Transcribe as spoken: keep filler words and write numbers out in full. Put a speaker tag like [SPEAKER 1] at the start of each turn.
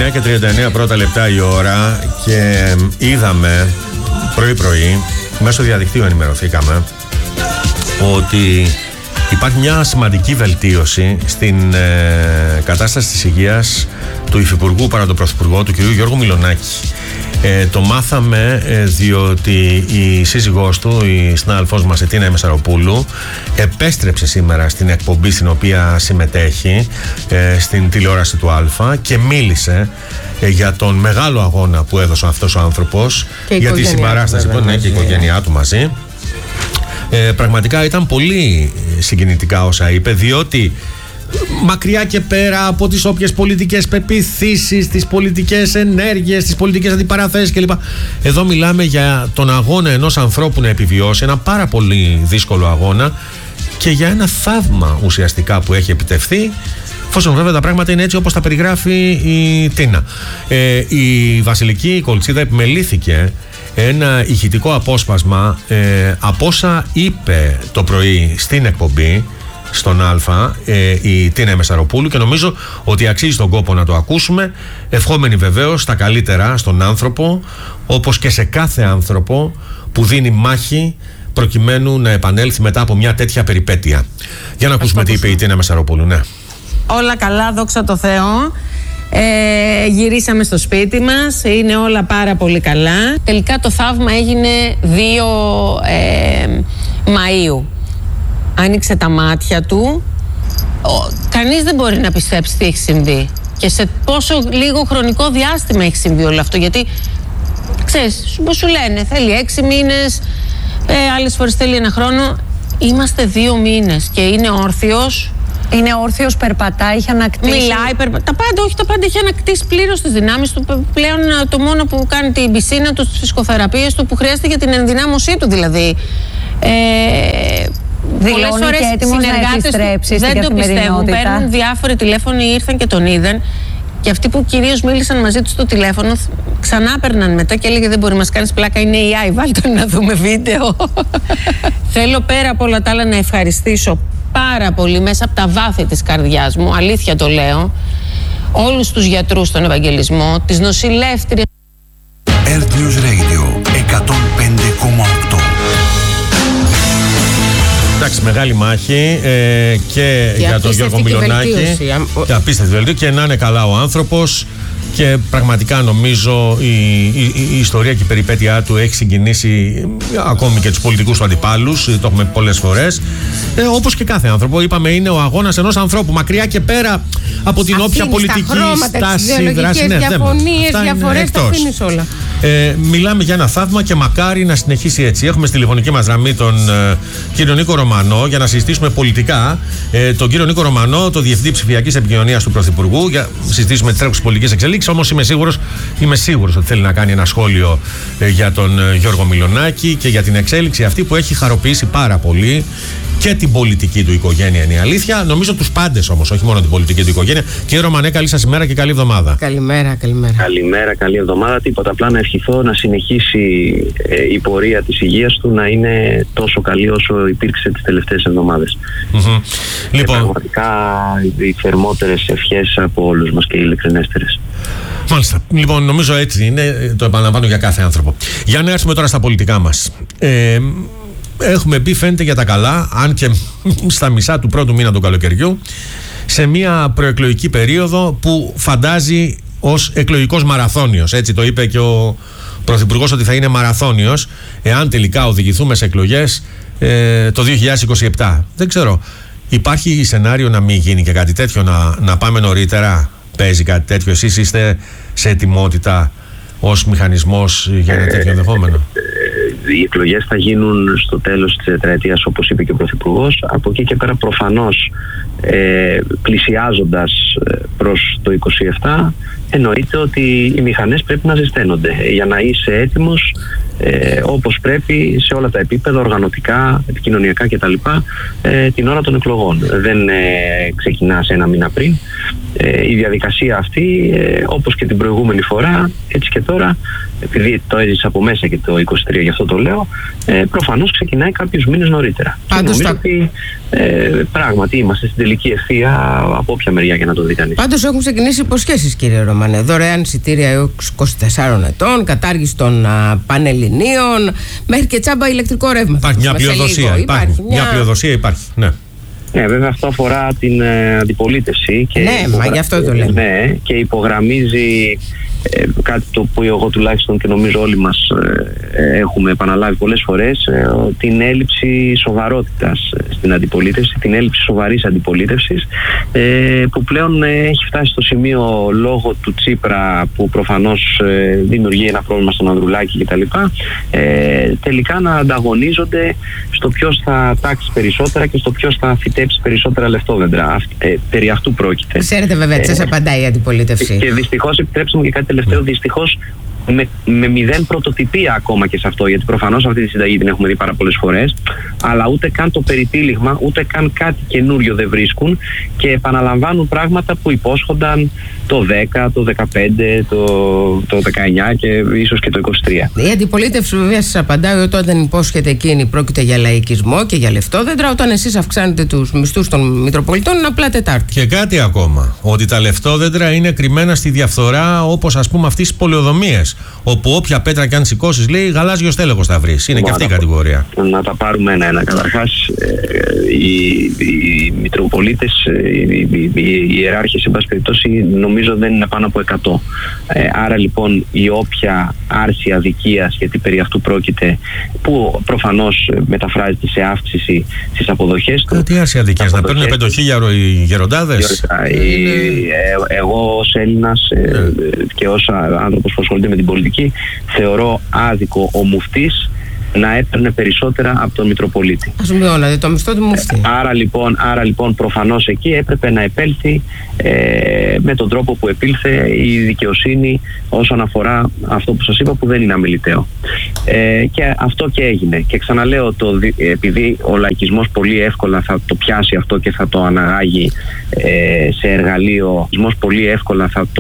[SPEAKER 1] εννιά και τριάντα εννιά πρώτα λεπτά η ώρα και είδαμε πρωί-πρωί, μέσω διαδικτύου ενημερωθήκαμε, ότι υπάρχει μια σημαντική βελτίωση στην ε, κατάσταση της υγείας του Υφυπουργού παρά τον Πρωθυπουργό, του κ. Γιώργου Μιλονάκη. Ε, το μάθαμε ε, διότι η σύζυγός του, η συνάδελφός μας Ετίνα Μεσαροπούλου, επέστρεψε σήμερα στην εκπομπή στην οποία συμμετέχει, ε, στην τηλεόραση του Α, και μίλησε ε, για τον μεγάλο αγώνα που έδωσε αυτός ο άνθρωπος, για τη συμπαράσταση που είναι και η οικογένειά του μαζί. Ε, πραγματικά ήταν πολύ συγκινητικά όσα είπε, διότι μακριά και πέρα από τις όποιες πολιτικές πεποιθήσεις, τις πολιτικές ενέργειες, τις πολιτικές αντιπαραθέσεις κλπ. Εδώ μιλάμε για τον αγώνα ενός ανθρώπου να επιβιώσει, ένα πάρα πολύ δύσκολο αγώνα, και για ένα θαύμα ουσιαστικά που έχει επιτευχθεί, εφόσον βέβαια τα πράγματα είναι έτσι όπως τα περιγράφει η Τίνα. Ε, η Βασιλική Κολτσίδα επιμελήθηκε ένα ηχητικό απόσπασμα ε, από όσα είπε το πρωί στην εκπομπή στον Α ε, η Τίνα Μεσαροπούλου, και νομίζω ότι αξίζει τον κόπο να το ακούσουμε, ευχόμενοι βεβαίως τα καλύτερα στον άνθρωπο, όπως και σε κάθε άνθρωπο που δίνει μάχη προκειμένου να επανέλθει μετά από μια τέτοια περιπέτεια. Για να ακούσουμε τι είπε η Τίνα Μεσαροπούλου. Ναι.
[SPEAKER 2] Όλα καλά, δόξα τω Θεώ. Ε, γυρίσαμε στο σπίτι μας, είναι όλα πάρα πολύ καλά. Τελικά το θαύμα έγινε δύο ε, Μαΐου. Άνοιξε τα μάτια του. Ο, κανείς δεν μπορεί να πιστέψει τι έχει συμβεί και σε πόσο λίγο χρονικό διάστημα έχει συμβεί όλο αυτό. Γιατί ξέρεις, σου, σου λένε θέλει έξι μήνες, ε, άλλες φορές θέλει ένα χρόνο. Είμαστε δύο μήνες και είναι όρθιος.
[SPEAKER 3] Είναι όρθιος, περπατάει, έχει ανακτήσει.
[SPEAKER 2] Μιλάει, περπα... τα πάντα, όχι, τα πάντα έχει ανακτήσει πλήρως τις δυνάμεις του. Πλέον το μόνο που κάνει την πισίνα του, τις φυσικοθεραπείες του, που χρειάζεται για την ενδυνάμωσή του δηλαδή. Ε, πολλές φορές οι συνεργάτες του δεν το πιστεύουν, παίρνουν διάφοροι τηλέφωνοι, ήρθαν και τον είδαν. Και αυτοί που κυρίως μίλησαν μαζί του στο τηλέφωνο, ξανά παίρναν μετά και έλεγε δεν μπορεί, μας κάνεις πλάκα, είναι έι άι, βάλτε να δούμε βίντεο. Θέλω πέρα από όλα τα άλλα να ευχαριστήσω πάρα πολύ μέσα από τα βάθη της καρδιάς μου, αλήθεια το λέω, όλους τους γιατρούς στον Ευαγγελισμό, τις νοσηλεύτριες.
[SPEAKER 4] Earth News Radio εκατόν πέντε κόμμα οκτώ.
[SPEAKER 1] Εντάξει, μεγάλη μάχη ε, και για, για τον Γιώργο Μιλονάκη. Και απίστευτη βελτίωση, και να είναι καλά ο άνθρωπος. Και πραγματικά νομίζω η, η, η ιστορία και η περιπέτειά του έχει συγκινήσει ακόμη και τους πολιτικούς του αντιπάλους. Το έχουμε πολλές φορές. Ε, όπως και κάθε άνθρωπο. Είπαμε, είναι ο αγώνας ενός ανθρώπου, μακριά και πέρα από την όποια πολιτική στάση, δράση.
[SPEAKER 2] Ναι, διαφωνίες, διαφορές, τα αφήνεις όλα.
[SPEAKER 1] Ε, μιλάμε για ένα θαύμα και μακάρι να συνεχίσει έτσι. Έχουμε στη τηλεφωνική μας γραμμή τον ε, κύριο Νίκο Ρωμανό για να συζητήσουμε πολιτικά. Ε, τον κύριο Νίκο Ρωμανό, το Διευθυντή Ψηφιακής Επικοινωνίας του Πρωθυπουργού, για να συζητήσουμε τις τρέχουσες πολιτικές εξελίξεις. Όμως είμαι σίγουρος, είμαι σίγουρος ότι θέλει να κάνει ένα σχόλιο ε, για τον ε, Γιώργο Μιλονάκη και για την εξέλιξη αυτή που έχει χαροποιήσει πάρα πολύ και την πολιτική του οικογένεια, είναι η αλήθεια. Νομίζω τους πάντες όμως, όχι μόνο την πολιτική του οικογένεια. Κύριε Ρωμανέ, καλή σας ημέρα και καλή εβδομάδα.
[SPEAKER 2] Καλημέρα, καλημέρα.
[SPEAKER 5] Καλημέρα, καλή εβδομάδα. Τίποτα, απλά να ευχηθώ να συνεχίσει ε, η πορεία της υγείας του να είναι τόσο καλή όσο υπήρξε τις τελευταίες εβδομάδες.
[SPEAKER 1] Mm-hmm. Λοιπόν,
[SPEAKER 5] πραγματικά οι θερμότερες ευχές από όλους μας και οι ειλικρινέστερες.
[SPEAKER 1] Μάλιστα. Λοιπόν, νομίζω έτσι είναι. Το επαναλαμβάνω για κάθε άνθρωπο. Για να έρθουμε τώρα στα πολιτικά μας. Ε, Έχουμε μπει, φαίνεται, για τα καλά, αν και στα μισά του πρώτου μήνα του καλοκαιριού, σε μια προεκλογική περίοδο που φαντάζει ως εκλογικός μαραθώνιος. Έτσι το είπε και ο Πρωθυπουργός, ότι θα είναι μαραθώνιος εάν τελικά οδηγηθούμε σε εκλογές ε, το δύο χιλιάδες είκοσι επτά. Δεν ξέρω, υπάρχει σενάριο να μην γίνει και κάτι τέτοιο, να, να πάμε νωρίτερα? Παίζει κάτι τέτοιο? Εσείς είστε σε ετοιμότητα ως μηχανισμός για ένα τέτοιο ενδεχόμενο?
[SPEAKER 5] Οι εκλογές θα γίνουν στο τέλος της τετραετίας, όπως είπε και ο Πρωθυπουργός. Από εκεί και πέρα, προφανώς, ε, πλησιάζοντας προς το είκοσι επτά, εννοείται ότι οι μηχανές πρέπει να ζεσταίνονται. Για να είσαι έτοιμος, ε, όπως πρέπει σε όλα τα επίπεδα, οργανωτικά, επικοινωνιακά κτλ. Ε, την ώρα των εκλογών. Δεν ε, ξεκινά σε ένα μήνα πριν. Ε, η διαδικασία αυτή, ε, όπως και την προηγούμενη φορά, έτσι και τώρα, επειδή το έζησα από μέσα και το είκοσι τρία, γι' αυτό το λέω, ε, προφανώς ξεκινάει κάποιους μήνες νωρίτερα.
[SPEAKER 6] Πάντως
[SPEAKER 5] και νομίζω
[SPEAKER 6] τα...
[SPEAKER 5] ότι ε, πράγματι είμαστε στην τελική ευθεία από όποια μεριά για να το δει κανείς.
[SPEAKER 6] Πάντως έχουν ξεκινήσει υποσχέσεις, κύριε Ρωμανέ. Δωρεάν εισιτήρια έως είκοσι τεσσάρων ετών, κατάργηση των α, πανελληνίων, μέχρι και τσάμπα ηλεκτρικό ρεύμα.
[SPEAKER 1] Υπάρχει μια πλειοδοσία. Υπάρχει, υπάρχει μια... μια πλειοδοσία, υπάρχει. Ναι.
[SPEAKER 5] Ναι, βέβαια αυτό αφορά την ε, αντιπολίτευση. Και
[SPEAKER 6] ναι, υπογρα... μα γι' αυτό το λέμε.
[SPEAKER 5] Ναι, και υπογραμμίζει ε, κάτι το που εγώ τουλάχιστον και νομίζω όλοι μας ε, έχουμε επαναλάβει πολλές φορές, ε, την έλλειψη σοβαρότητας στην αντιπολίτευση, την έλλειψη σοβαρής αντιπολίτευσης, ε, που πλέον ε, έχει φτάσει στο σημείο λόγω του Τσίπρα, που προφανώς ε, δημιουργεί ένα πρόβλημα στον Ανδρουλάκη κτλ. Ε, τελικά να ανταγωνίζονται στο ποιος θα τάξει περισσότερα και στο ποιος θα φυτέψει περισσότερα λεφτόδεντρα. Ε, περί αυτού πρόκειται.
[SPEAKER 6] Ξέρετε βέβαια τι σας απαντάει η αντιπολίτευση.
[SPEAKER 5] Και δυστυχώς, επιτρέψτε μου και κάτι τελευταίο, δυστυχώς με, με μηδέν πρωτοτυπία ακόμα και σε αυτό, γιατί προφανώς αυτή τη συνταγή την έχουμε δει πάρα πολλές φορές, αλλά ούτε καν το περιτύλιγμα, ούτε καν κάτι καινούριο δεν βρίσκουν και επαναλαμβάνουν πράγματα που υπόσχονταν το δέκα, το δεκαπέντε, το, το δεκαεννιά και ίσως και το είκοσι τρία.
[SPEAKER 6] Η αντιπολίτευση βέβαια σας απαντάει ότι όταν υπόσχεται εκείνη πρόκειται για λαϊκισμό και για λεφτόδεντρα, όταν εσείς αυξάνετε τους μισθούς των Μητροπολιτών είναι απλά Τετάρτη.
[SPEAKER 1] Και κάτι ακόμα, ότι τα λεφτόδεντρα είναι κρυμμένα στη διαφθορά, όπως ας πούμε αυτές τις πολεοδομίες, όπου όποια πέτρα και αν σηκώσεις λέει γαλάζιος τέλεχος θα βρεις. Είναι και αυτή η κατηγορία.
[SPEAKER 5] Να τα πάρουμε ένα-ένα. Καταρχάς, ε, οι, οι Μητροπολίτες, οι, οι, οι ιεράρχες, εν πάση περιπτώσει, νομίζω δεν είναι πάνω από εκατό. Ε, άρα λοιπόν η όποια άρση αδικίας, γιατί περί αυτού πρόκειται, που προφανώς μεταφράζεται σε αύξηση στις αποδοχές του.
[SPEAKER 1] Τι άρση αδικίας, να παίρνουν πεντοχίλιαρο οι γεροντάδες.
[SPEAKER 5] Ε, εγώ ως Έλληνας ε, και ως άνθρωπος που ασχολείται με την πολιτική, θεωρώ άδικο ο μουφτής να έπαιρνε περισσότερα από τον Μητροπολίτη.
[SPEAKER 6] Ας μειώνατε το μισθό του μουφτή.
[SPEAKER 5] Άρα λοιπόν, άρα λοιπόν προφανώς εκεί έπρεπε να επέλθει ε, με τον τρόπο που επήλθε η δικαιοσύνη όσον αφορά αυτό που σας είπα, που δεν είναι αμιληταίο. Ε, και αυτό και έγινε. Και ξαναλέω, το, επειδή ο λαϊκισμός πολύ εύκολα θα το πιάσει αυτό και θα το αναγάγει ε, σε εργαλείο, ο λαϊκισμός πολύ εύκολα θα το